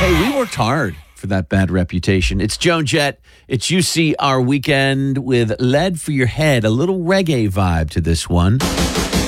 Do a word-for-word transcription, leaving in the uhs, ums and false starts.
Hey, we worked hard for that bad reputation. It's Joan Jett. It's U C R Weekend with Lead for Your Head. A little reggae vibe to this one.